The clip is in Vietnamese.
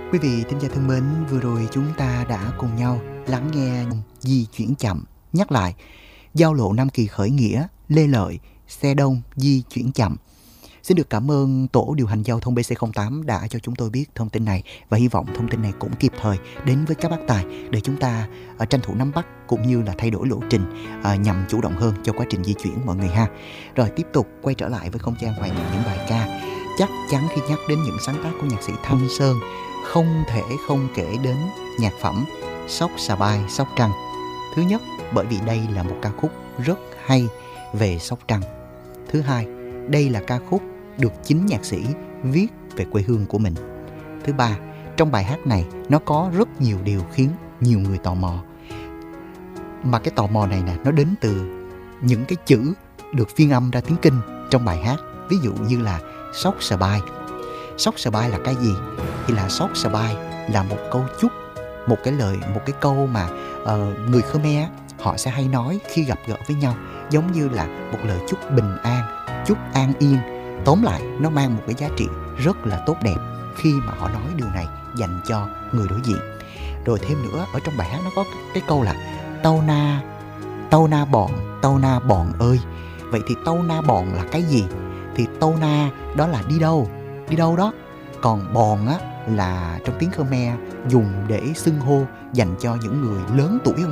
Quý vị thính giả thân mến, vừa rồi chúng ta đã cùng nhau lắng nghe Di chuyển chậm. Nhắc lại, giao lộ Nam Kỳ khởi nghĩa, Lê Lợi, xe đông, di chuyển chậm. Xin được cảm ơn Tổ điều hành giao thông BC08 đã cho chúng tôi biết thông tin này, và hy vọng thông tin này cũng kịp thời đến với các bác tài để chúng ta tranh thủ nắm bắt cũng như là thay đổi lộ trình nhằm chủ động hơn cho quá trình di chuyển mọi người ha. Rồi tiếp tục quay trở lại với không gian hoài niệm những bài ca. Chắc chắn khi nhắc đến những sáng tác của nhạc sĩ Thanh Sơn, không thể không kể đến nhạc phẩm Sóc Xà Bai, Sóc Trăng. Thứ nhất, bởi vì đây là một ca khúc rất hay về Sóc Trăng. Thứ hai, đây là ca khúc được chính nhạc sĩ viết về quê hương của mình. Thứ ba, trong bài hát này nó có rất nhiều điều khiến nhiều người tò mò. Mà cái tò mò này nè, nó đến từ những cái chữ được phiên âm ra tiếng Kinh trong bài hát. Ví dụ như là Sóc Xà Bai. Sóc Xà Bai là cái gì? Thì là Sóc Xà Bai là một câu chúc, một cái câu mà người Khmer họ sẽ hay nói khi gặp gỡ với nhau, giống như là một lời chúc bình an, chúc an yên. Tóm lại, nó mang một cái giá trị rất là tốt đẹp khi mà họ nói điều này dành cho người đối diện. Rồi thêm nữa, ở trong bài hát nó có cái câu là tâu na bọn ơi. Vậy thì tâu na bọn là cái gì? Thì tâu na đó là đi đâu đó. Còn bọn á là trong tiếng Khmer dùng để xưng hô dành cho những người lớn tuổi hơn